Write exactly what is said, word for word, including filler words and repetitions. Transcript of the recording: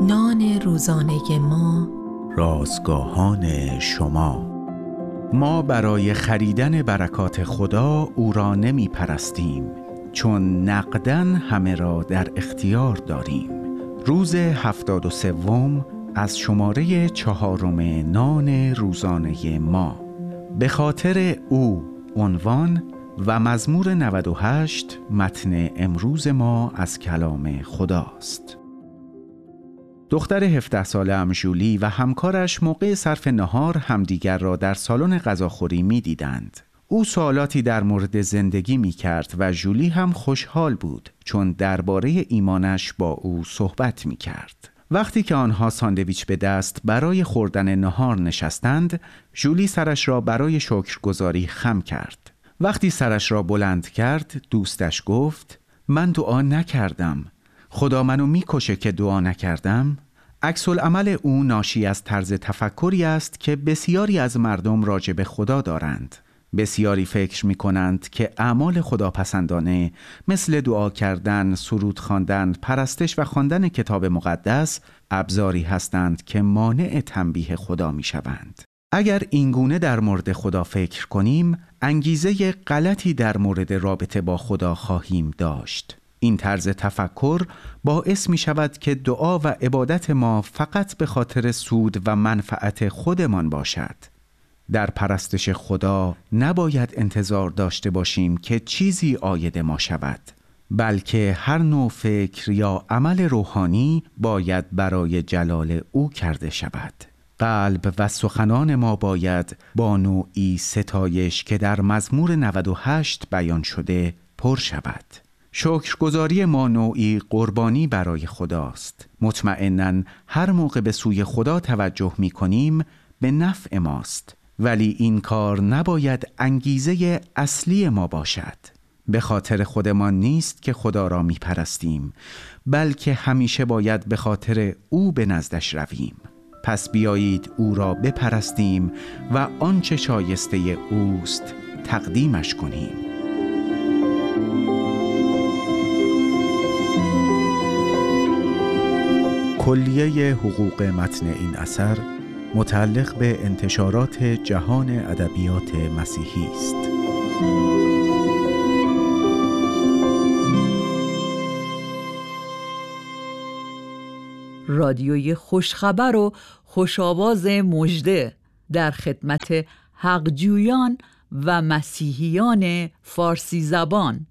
نان روزانه ما، رازگاهان شما. ما برای خریدن برکات خدا او را نمی پرستیم، چون نقدن همه را در اختیار داریم. روز هفتاد و سوم از شماره چهارم نان روزانه ما. به خاطر او عنوان و مزمور نود و هشت متن امروز ما از کلام خداست. دختر هفده ساله ام ژولی و همکارش موقع صرف نهار همدیگر را در سالن غذاخوری می دیدند. او سوالاتی در مورد زندگی می کرد و ژولی هم خوشحال بود، چون درباره ایمانش با او صحبت می کرد. وقتی که آنها ساندویچ به دست برای خوردن نهار نشستند، ژولی سرش را برای شکرگزاری خم کرد. وقتی سرش را بلند کرد، دوستش گفت: من دعا نکردم. خدا منو میکشه که دعا نکردم؟ عکس العمل او ناشی از طرز تفکری است که بسیاری از مردم راجع به خدا دارند. بسیاری فکر می کنند که اعمال خداپسندانه مثل دعا کردن، سرود خواندن، پرستش و خواندن کتاب مقدس ابزاری هستند که مانع تنبیه خدا می شوند. اگر اینگونه در مورد خدا فکر کنیم، انگیزه غلطی در مورد رابطه با خدا خواهیم داشت. این طرز تفکر باعث می شود که دعا و عبادت ما فقط به خاطر سود و منفعت خودمان باشد. در پرستش خدا نباید انتظار داشته باشیم که چیزی عاید ما شود، بلکه هر نوع فکر یا عمل روحانی باید برای جلال او کرده شود. قلب و سخنان ما باید با نوعی ستایش که در مزمور نود و هشت بیان شده پر شود. شکرگزاری ما نوعی قربانی برای خداست. مطمئناً هر موقع به سوی خدا توجه می کنیم به نفع ماست، ولی این کار نباید انگیزه اصلی ما باشد. به خاطر خودمان نیست که خدا را می پرستیم، بلکه همیشه باید به خاطر او به نزدش رویم. پس بیایید او را بپرستیم و آنچه شایسته اوست تقدیمش کنیم. کلیه حقوق متن این اثر متعلق به انتشارات جهان ادبیات مسیحی است. رادیوی خوشخبر و خوشاواز مژده در خدمت حقجویان و مسیحیان فارسی زبان.